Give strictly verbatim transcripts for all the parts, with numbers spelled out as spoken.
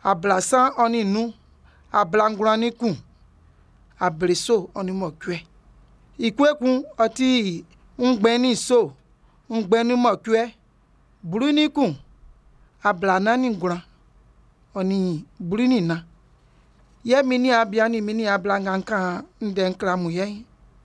ablasan oni nu ablangurani kun abreso oni mokwe ikwekun oti ngbeni so ngbeni mokwe buruni kun ablanani ngura oni buruni na ye mini abiani mini ablanganka nden kramu ye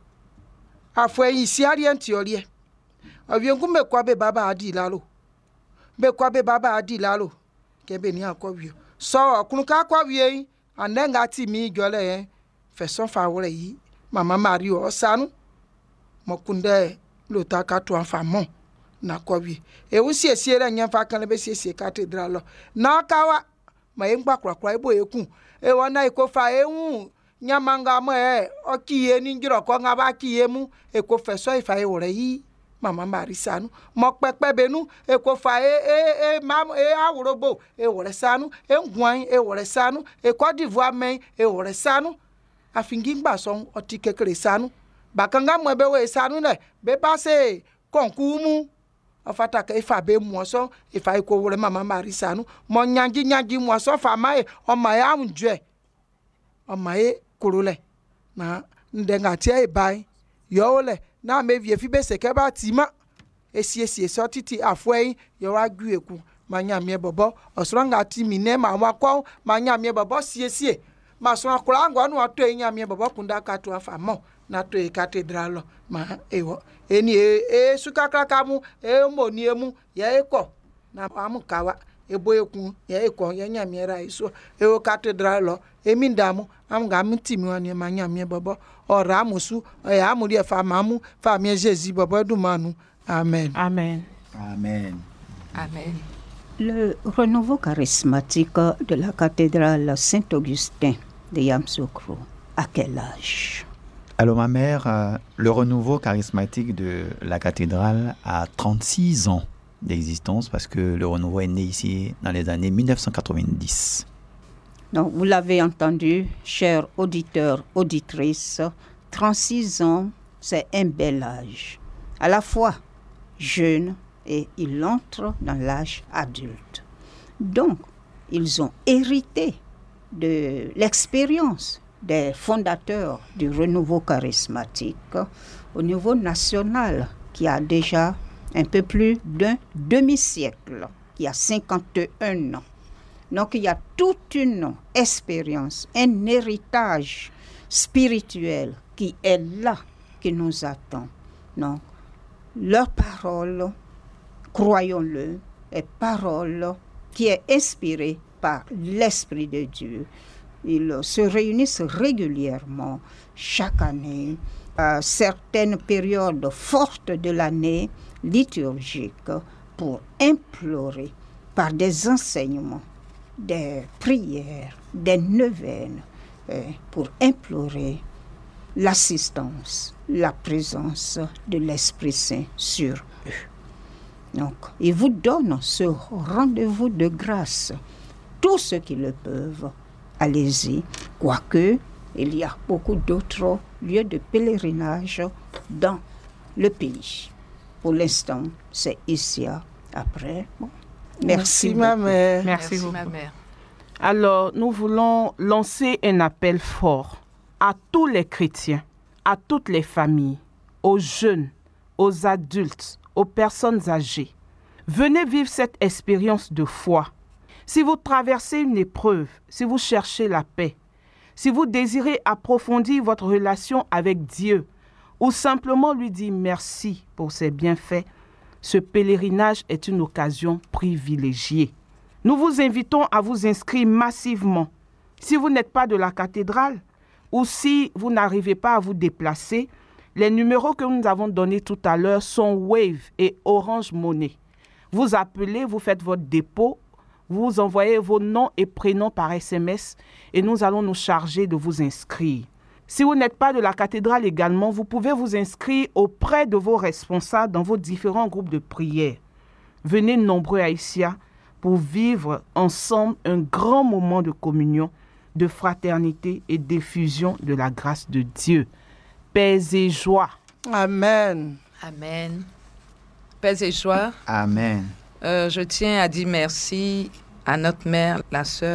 afwe isi arienti orie aviengu me kwa be baba adi lalo be kwa be baba adi lalo ke be ni akọwi so okun ka akọwi yin anenga ti mi jole yen fe so fa wore yi mama mari o sanu mokunde lo ta ka to afamo na akọwi e wo siesie re nyen fa kan be siesie cathedral lo na kawa ma yin gba kwakwa ebo ekun e wona iko fa ehun nyamanga mo e okiye ni njiro ko nga ba kiye mu e ko fe so ifa e wore yi mama mari sanu mo pepe benu e ko fa e e e mam e awrobo e wore sanu e ngwan e wore sanu e Côte d'Ivoire men e wore sanu afingi ngba so oti kekere sanu bakanga mo be we sanu ne be passe konkumu afata ka ifa be mo so ifa ko wore mama mari sanu mo nyanji nyanji mo so fa mai o mai amjwe o mai kurule na ndenga tie e bai yo le na me vie fi be se ke ba ti ma esiesie so titi afwe yo wa gu eku manya me bobo osoro nga ti mi ne ma wa kwa manya me bobo siesie ma so akura ngo no ato enya me bobo kunda ka to afa mo na to e cathedral ma ewo eni e, e suka kraka mu e mo ni emu ye eko na amu kawa ebo eku ye eko ye nya me ra iso e o cathedral emi ndamu am ga mti mi wani manya me bobo ora musu e amuri fa mamu fa mi Jésus bobo du manu amen amen amen amen. Le renouveau charismatique de la cathédrale Saint-Augustin de Yamoussoukro, à quel âge? Alors ma mère, euh, le renouveau charismatique de la cathédrale a trente-six ans d'existence parce que le renouveau est né ici dans les années mille neuf cent quatre-vingt-dix. Donc vous l'avez entendu, chers auditeurs, auditrices, trente-six ans, c'est un bel âge. À la fois jeune et il entre dans l'âge adulte. Donc, ils ont hérité de l'expérience des fondateurs du renouveau charismatique au niveau national, qui a déjà un peu plus d'un demi-siècle, qui a cinquante et un ans. Donc, il y a toute une expérience, un héritage spirituel qui est là, qui nous attend. Donc, leur parole, croyons-le, est parole qui est inspirée par l'Esprit de Dieu. Ils se réunissent régulièrement chaque année, à certaines périodes fortes de l'année liturgique, pour implorer par des enseignements, des prières, des neuvaines, pour implorer l'assistance, la présence de l'Esprit Saint sur eux. Donc, il vous donne ce rendez-vous de grâce. Tous ceux qui le peuvent, allez-y. Quoique, il y a beaucoup d'autres lieux de pèlerinage dans le pays. Pour l'instant, c'est ici. Après, bon. Merci, merci ma mère. Merci, Merci beaucoup. ma mère. Alors, nous voulons lancer un appel fort à tous les chrétiens, à toutes les familles, aux jeunes, aux adultes, aux personnes âgées. Venez vivre cette expérience de foi. Si vous traversez une épreuve, si vous cherchez la paix, si vous désirez approfondir votre relation avec Dieu ou simplement lui dire merci pour ses bienfaits, ce pèlerinage est une occasion privilégiée. Nous vous invitons à vous inscrire massivement. Si vous n'êtes pas de la cathédrale ou si vous n'arrivez pas à vous déplacer, les numéros que nous avons donnés tout à l'heure sont Wave et Orange Money. Vous appelez, vous faites votre dépôt, vous envoyez vos noms et prénoms par S M S et nous allons nous charger de vous inscrire. Si vous n'êtes pas de la cathédrale également, vous pouvez vous inscrire auprès de vos responsables dans vos différents groupes de prière. Venez nombreux à Issia pour vivre ensemble un grand moment de communion, de fraternité et d'effusion de la grâce de Dieu. Paix et joie. Amen. Amen. Paix et joie. Amen. Euh, je tiens à dire merci à notre mère, la sœur